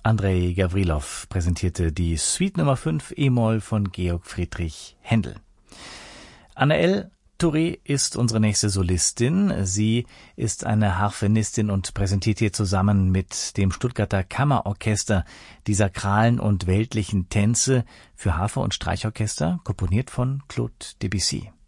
Andrei Gavrilov präsentierte die Suite Nummer 5 E-Moll von Georg Friedrich Händel. Anaëlle Touré ist unsere nächste Solistin. Sie ist eine Harfenistin und präsentiert hier zusammen mit dem Stuttgarter Kammerorchester die sakralen und weltlichen Tänze für Harfe und Streichorchester, komponiert von Claude Debussy.